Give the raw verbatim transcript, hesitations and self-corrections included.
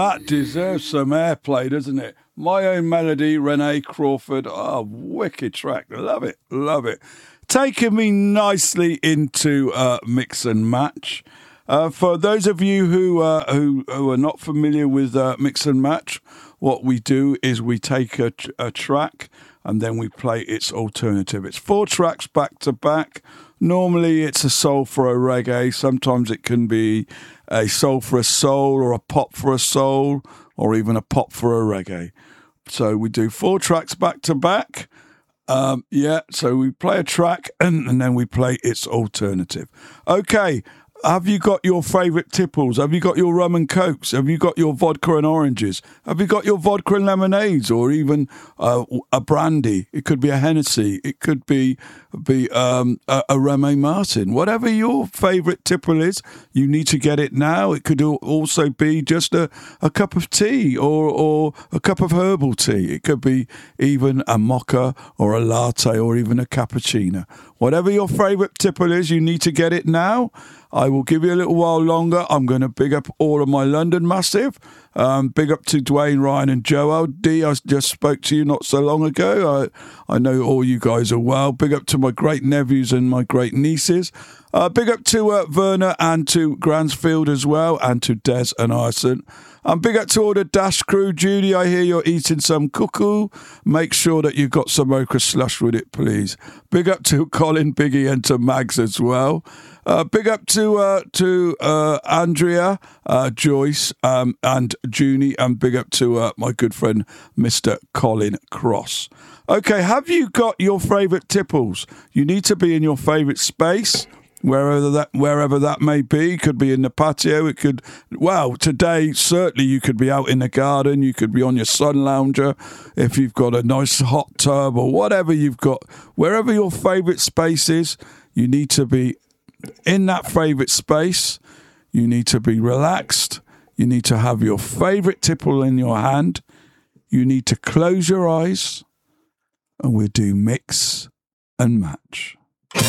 that deserves some airplay, doesn't it? My Own Melody, Renee Crawford. Oh, wicked track. Love it. Love it. Taking me nicely into uh, Mix and Match. Uh, for those of you who, uh, who who are not familiar with uh, Mix and Match, what we do is we take a, a track and then we play its alternative. It's four tracks back to back. Normally it's a soul for a reggae. Sometimes it can be a soul for a soul or a pop for a soul or even a pop for a reggae. So we do four tracks back to back. Um, yeah, so we play a track and, and then we play its alternative. Okay. Have you got your favourite tipples? Have you got your rum and cokes? Have you got your vodka and oranges? Have you got your vodka and lemonades, or even uh, a brandy? It could be a Hennessy. It could be be um, a, a Remy Martin. Whatever your favourite tipple is, you need to get it now. It could also be just a, a cup of tea or or a cup of herbal tea. It could be even a mocha or a latte or even a cappuccino. Whatever your favourite tipple is, you need to get it now. I will give you a little while longer. I'm going to big up all of my London massive. Um, big up to Dwayne, Ryan and Joel. D, I just spoke to you not so long ago. I, I know all you guys are well. Big up to my great nephews and my great nieces. Uh, big up to uh, Werner and to Gransfield as well, and to Des and Arson. And big up to all the Dash crew. Judy, I hear you're eating some cuckoo. Make sure that you've got some ochre slush with it, please. Big up to Colin, Biggie and to Mags as well. Uh, big up to uh, to uh, Andrea, uh, Joyce um, and Junie, and big up to uh, my good friend Mister Colin Cross. Okay, have you got your favourite tipples? You need to be in your favourite space. Wherever that wherever that may be. It could be in the patio. It could, well, today, certainly you could be out in the garden. You could be on your sun lounger if you've got a nice hot tub or whatever you've got. Wherever your favourite space is, you need to be in that favourite space. You need to be relaxed. You need to have your favourite tipple in your hand. You need to close your eyes and we'll do Mix and Match.